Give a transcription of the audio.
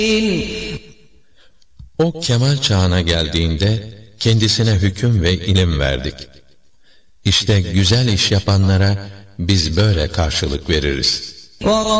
O kemal çağına geldiğinde kendisine hüküm ve ilim verdik. İşte güzel iş yapanlara biz böyle karşılık veririz.